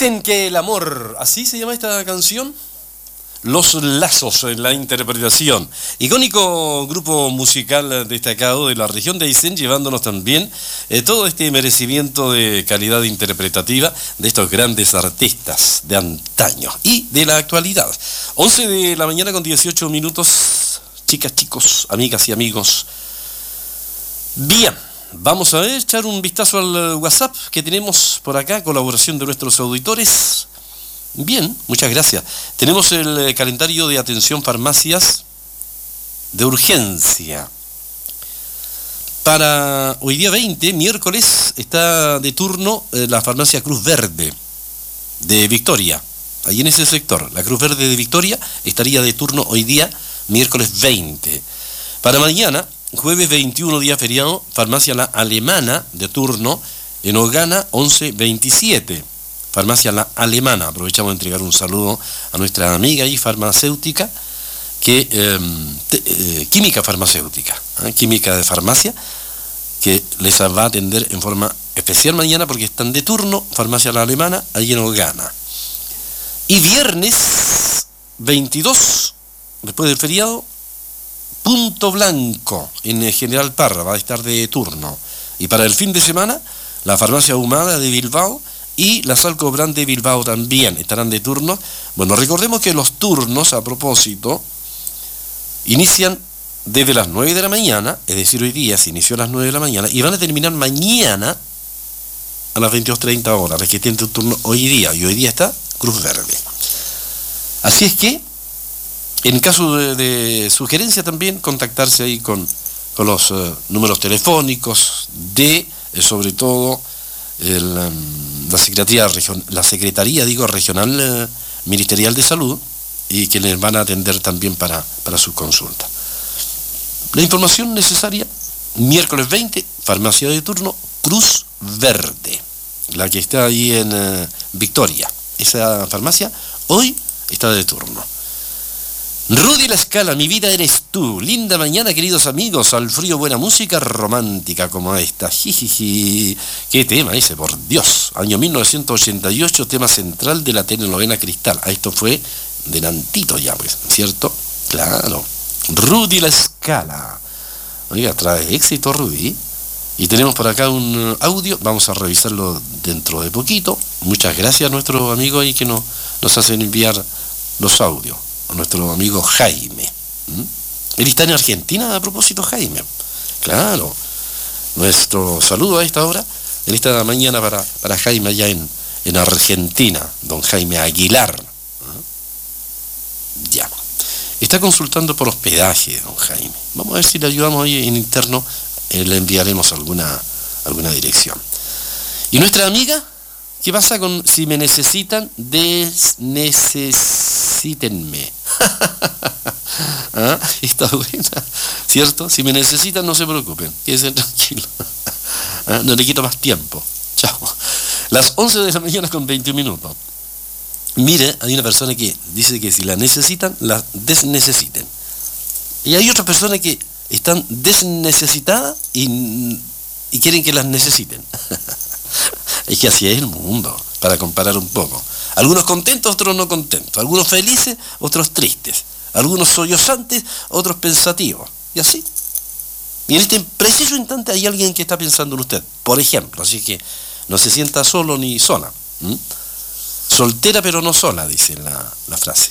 Dicen que el amor, ¿así se llama esta canción? Los Lazos en la interpretación. Icónico grupo musical destacado de la región de Aysén, llevándonos también todo este merecimiento de calidad interpretativa de estos grandes artistas de antaño y de la actualidad. 11 de la mañana con 18 minutos, chicas, chicos, amigas y amigos. Bien, vamos a echar un vistazo al WhatsApp que tenemos por acá, colaboración de nuestros auditores. Bien, muchas gracias. Tenemos el calendario de atención farmacias de urgencia. Para hoy día 20, miércoles, está de turno la farmacia Cruz Verde de Victoria. Ahí en ese sector, la Cruz Verde de Victoria estaría de turno hoy día, miércoles 20. Para mañana, jueves 21, día feriado, farmacia La Alemana de turno en Ogana 1127. Farmacia La Alemana. Aprovechamos de entregar un saludo a nuestra amiga y farmacéutica, química farmacéutica, química de farmacia, que les va a atender en forma especial mañana porque están de turno, Farmacia La Alemana, allí en Ogana. Y viernes 22, después del feriado, Punto Blanco, en General Parra, va a estar de turno. Y para el fin de semana, la Farmacia Ahumada de Bilbao y la Salcobran de Bilbao también estarán de turno. Bueno, recordemos que los turnos, a propósito, inician desde las 9 de la mañana, es decir, hoy día se inició a las 9 de la mañana, y van a terminar mañana a las 22:30 horas, los que tienen tu turno hoy día, y hoy día está Cruz Verde. Así es que, en caso de sugerencia también, contactarse ahí con los números telefónicos de, sobre todo, la Secretaría Regional Ministerial de Salud, y que les van a atender también para su consulta. La información necesaria, miércoles 20, farmacia de turno Cruz Verde, la que está ahí en Victoria. Esa farmacia hoy está de turno. Rudy La Scala, mi vida eres tú. Linda mañana, queridos amigos. Al frío, buena música romántica como esta. Jijiji. Qué tema ese, por Dios. Año 1988, tema central de la telenovela Cristal. Esto fue delantito ya, pues, ¿cierto? Claro. Rudy La Scala. Oiga, trae éxito Rudy. Y tenemos por acá un audio. Vamos a revisarlo dentro de poquito. Muchas gracias a nuestros amigos ahí que nos hacen enviar los audios. A nuestro amigo Jaime. Él está en Argentina, a propósito, Jaime. Claro. Nuestro saludo a esta hora, en esta mañana para Jaime allá en Argentina, don Jaime Aguilar. Ya. Está consultando por hospedaje, don Jaime. Vamos a ver si le ayudamos ahí en interno, le enviaremos alguna dirección. ¿Y nuestra amiga? ¿Qué pasa con si me necesitan? Desnecesítenme. Está buena, ¿cierto? Si me necesitan, no se preocupen, quédense tranquilos. No le quito más tiempo. Chao. Las 11 de la mañana con 21 minutos. Mire, hay una persona que dice que si la necesitan, la desnecesiten. Y hay otras personas que están desnecesitadas y quieren que las necesiten. Es que así es el mundo, para comparar un poco. Algunos contentos, otros no contentos. Algunos felices, otros tristes. Algunos sollozantes, otros pensativos. Y así. Y en este preciso instante hay alguien que está pensando en usted, por ejemplo. Así que no se sienta solo ni sola. Soltera pero no sola, dice la frase.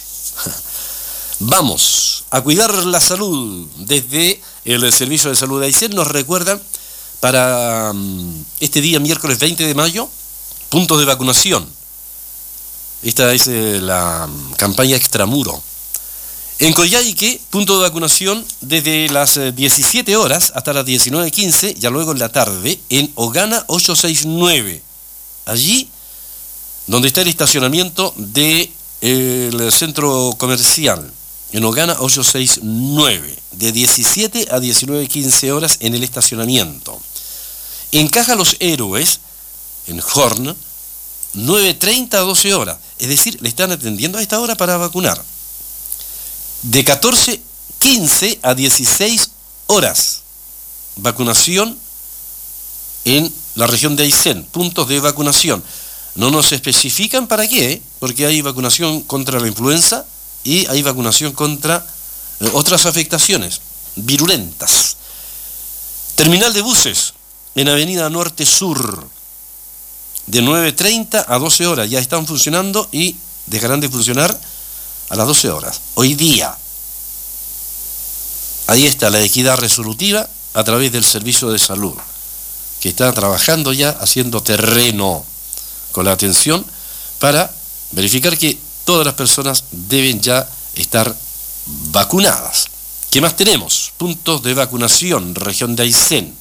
Vamos a cuidar la salud. Desde el Servicio de Salud de Aysén nos recuerdan para este día, miércoles 20 de mayo, puntos de vacunación. Esta es la campaña Extramuro. En Coyhaique, punto de vacunación desde las 17 horas hasta las 19:15, ya luego en la tarde, en Ogana 869. Allí, donde está el estacionamiento del centro comercial, en Ogana 869, de 17 a 19:15 horas en el estacionamiento. En Caja Los Héroes, en Horn, 9:30 a 12 horas. Es decir, le están atendiendo a esta hora para vacunar. De 14:15 a 16 horas. Vacunación en la región de Aysén. Puntos de vacunación. No nos especifican para qué, porque hay vacunación contra la influenza y hay vacunación contra otras afectaciones virulentas. Terminal de buses en Avenida Norte Sur, de 9:30 a 12 horas. Ya están funcionando y dejarán de funcionar a las 12 horas. Hoy día, ahí está la equidad resolutiva a través del Servicio de Salud, que está trabajando ya, haciendo terreno con la atención para verificar que todas las personas deben ya estar vacunadas. ¿Qué más tenemos? Puntos de vacunación, región de Aysén.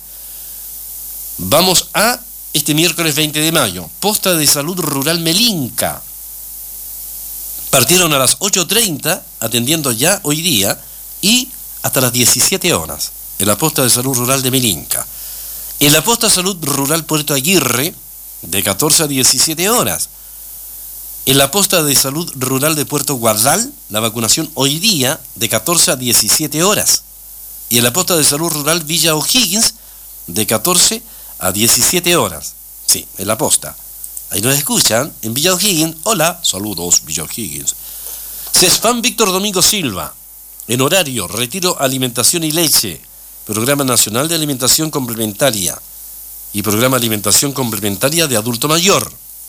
Vamos a este miércoles 20 de mayo, posta de salud rural Melinca. Partieron a las 8:30, atendiendo ya hoy día, y hasta las 17 horas, en la posta de salud rural de Melinca. En la posta de salud rural Puerto Aguirre, de 14 a 17 horas. En la posta de salud rural de Puerto Guardal, la vacunación hoy día de 14 a 17 horas. Y en la posta de salud rural Villa O'Higgins, de 14 a 17 horas. Sí, en la posta. Ahí nos escuchan, en Villa O'Higgins. Hola, saludos Villa O'Higgins. CESFAM Víctor Domingo Silva, en horario, retiro, alimentación y leche. Programa Nacional de Alimentación Complementaria y Programa Alimentación Complementaria de Adulto Mayor.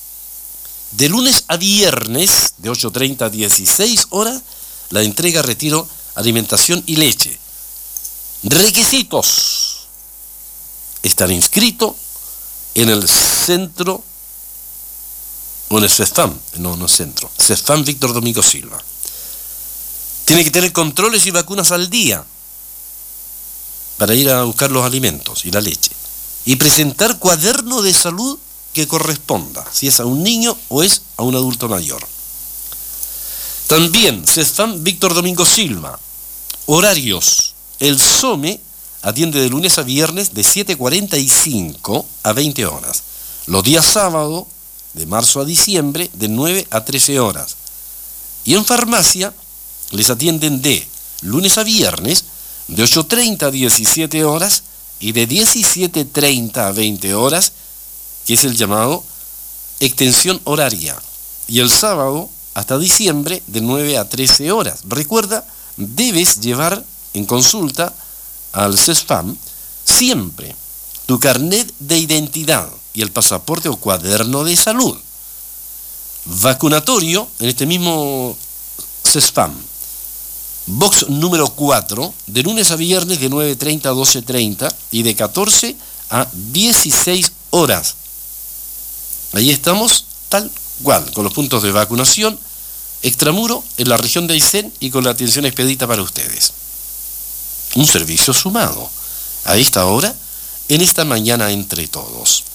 De lunes a viernes, de 8:30 a 16 horas, la entrega, retiro, alimentación y leche. Requisitos: estar inscrito en el centro, o en el CESFAM, no centro, CESFAM Víctor Domingo Silva. Tiene que tener controles y vacunas al día para ir a buscar los alimentos y la leche. Y presentar cuaderno de salud que corresponda, si es a un niño o es a un adulto mayor. También, CESFAM Víctor Domingo Silva. Horarios: el SOME atiende de lunes a viernes de 7:45 a 20 horas. Los días sábado, de marzo a diciembre, de 9 a 13 horas. Y en farmacia les atienden de lunes a viernes, de 8:30 a 17 horas y de 17:30 a 20 horas, que es el llamado extensión horaria. Y el sábado hasta diciembre, de 9 a 13 horas. Recuerda, debes llevar en consulta al CESFAM siempre tu carnet de identidad y el pasaporte o cuaderno de salud. Vacunatorio en este mismo CESFAM. Box número 4, de lunes a viernes de 9:30 a 12:30 y de 14 a 16 horas. Ahí estamos, tal cual, con los puntos de vacunación, extramuro, en la región de Aysén y con la atención expedita para ustedes. Un servicio sumado a esta hora, en esta mañana entre todos.